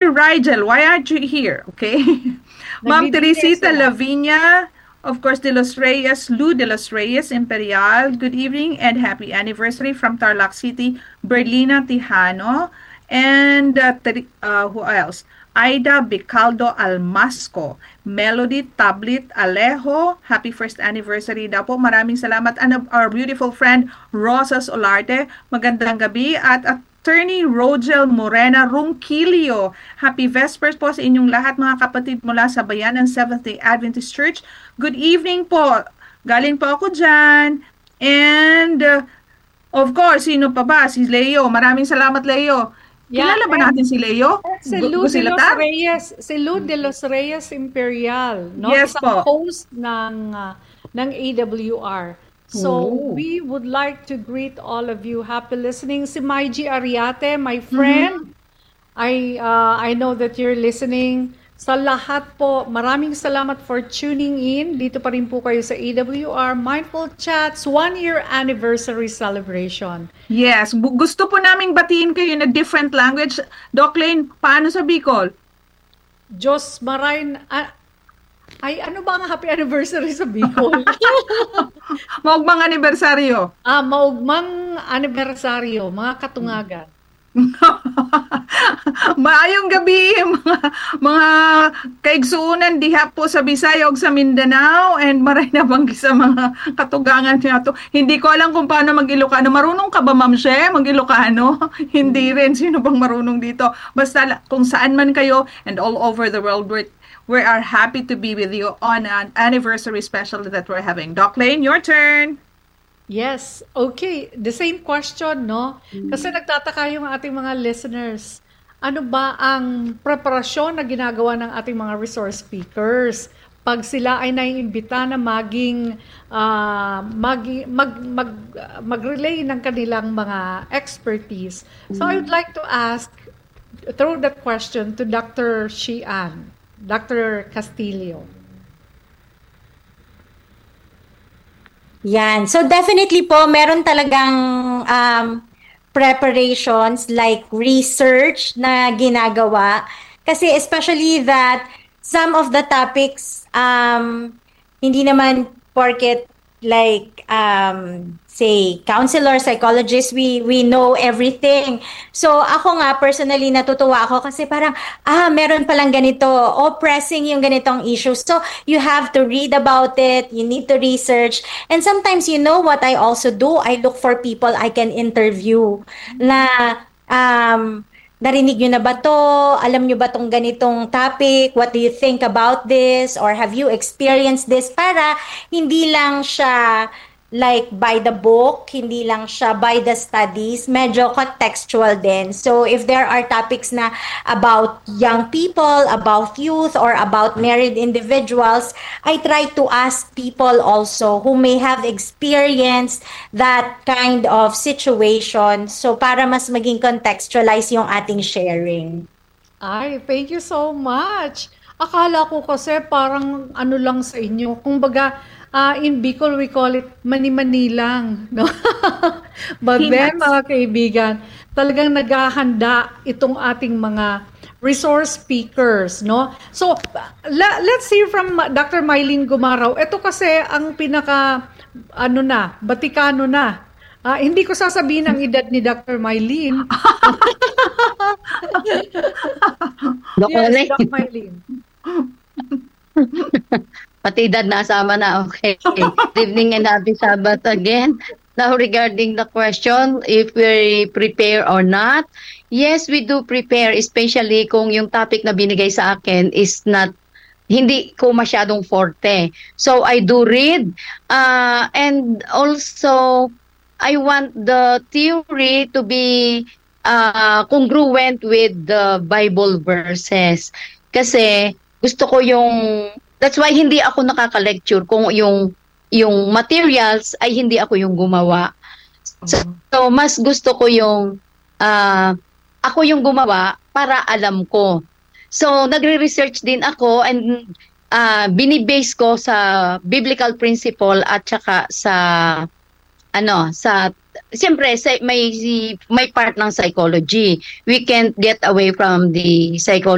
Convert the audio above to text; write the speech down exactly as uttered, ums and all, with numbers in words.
Rigel, why aren't you here? Okay. Ma'am Teresita Lavinia, of course, De Los Reyes, Lou De Los Reyes, Imperial, good evening and happy anniversary from Tarlac City, Berlina Tijano, and uh, uh, who else? Aida Bicaldo Almasco, Melody Tablet Alejo, happy first anniversary daw po. Maraming salamat. And our beautiful friend, Rosas Olarte, magandang gabi. At Attorney Rogel Morena Ronquillo, happy Vespers po sa inyong lahat mga kapatid mula sa Bayanan Seventh-day Adventist Church. Good evening po. Galing po ako dyan. And uh, of course, sino pa ba? Si Leo. Maraming salamat, Leo. Kilala Yeah, ba natin si Leo? Si Lou de Los Reyes, si Lou de Los Reyes Imperial, no? Yes Isang po. host ng uh, ng A W R. So, Oh. we would like to greet all of you. Happy listening. Si Maiji Ariate, my friend. I uh, I know that you're listening. Sa lahat po, maraming salamat for tuning in. Dito pa rin po kayo sa A W R Mindful Chats one-year anniversary celebration. Yes, bu- gusto po naming batiin kayo in a different language. Doc Lane, paano sa Bicol? Diyos marayn... ah, ay, ano ba ang happy anniversary sa Bicol? Maugmang anibersaryo. ah, maugmang anibersaryo, mga katungagan. Maayong gabi mga, mga kaigsuunan diha po sa Bisaya ug sa Mindanao and maray na banggi sa mga katugangan niya to. Hindi ko alam kung paano mag-Ilocano. Marunong ka ba, Ma'am She, mag-Ilocano? Hindi rin. Sino bang marunong dito? Basta kung saan man kayo and all over the world, we're, we are happy to be with you on an anniversary special that we're having. Doc Lane, your turn. Yes, okay. The same question, no? Kasi nagtataka yung ating mga listeners. Ano ba ang preparasyon na ginagawa ng ating mga resource speakers pag sila ay naiimbita na maging uh, mag, mag, mag, mag-relay ng kanilang mga expertise? So I would like to ask, throw that question to Doctor Shian, Doctor Castillo. Yan. So definitely po, meron talagang um, preparations like research na ginagawa. Kasi especially that some of the topics, um, hindi naman porket like, um, say, counselor, psychologist, we we know everything. So ako nga, personally, natutuwa ako kasi parang, ah, meron palang ganito, o pressing yung ganitong issue. So you have to read about it, you need to research. And sometimes, you know what I also do? I look for people I can interview na, um, narinig nyo na ba to? Alam nyo ba tong ganitong topic? What do you think about this? Or have you experienced this? Para hindi lang siya like by the book, hindi lang siya by the studies, medyo contextual din. So if there are topics na about young people, about youth, or about married individuals, I try to ask people also who may have experienced that kind of situation. So para mas maging contextualize yung ating sharing. Ay, thank you so much. Akala ko kasi parang ano lang sa inyo. Kung baga, Uh, in Bicol, we call it mani-mani lang. No? But then, mga kaibigan, talagang naghahanda itong ating mga resource speakers. No? So, la- let's hear from Doctor Mylene Gumaraw. Ito kasi ang pinaka, ano na, Batikano na. Uh, hindi ko sasabihin ang edad ni Doctor Mylene. Yes, Doctor Mylene. Pati edad nasama na, okay. Good evening and happy Sabbath again. Now regarding the question, if we prepare or not, yes, we do prepare, especially kung yung topic na binigay sa akin is not, hindi ko masyadong forte. So I do read, uh, and also I want the theory to be uh, congruent with the Bible verses. Kasi gusto ko yung, that's why hindi ako nakaka-lecture kung yung yung materials ay hindi ako yung gumawa. So, so mas gusto ko yung uh, ako yung gumawa para alam ko. So nagre-research din ako and uh, binibase ko sa biblical principle at saka sa ano sa siyempre sa, may may part ng psychology. We can't get away from the psychology.